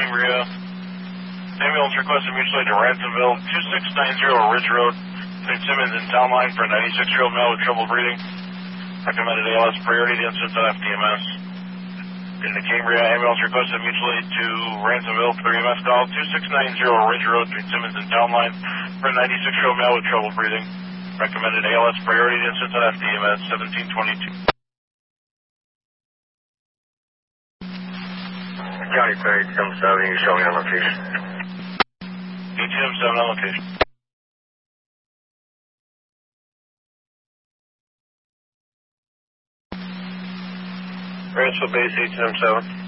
Cambria. Ambulance requested mutually to Ransomville, 2690 Ridge Road, between Simmons and Town Line for a 96-year-old male with trouble breathing. Recommended ALS priority to incident on FDMS. In the Cambria, ambulance requested mutually to Ransomville for EMS call, 2690 Ridge Road, between Simmons and Town Line for a 96-year-old male with trouble breathing. Recommended ALS priority to incident on FDMS, 1722. County Clear 877, you show me on location. 877 on location. Rancho Base 877.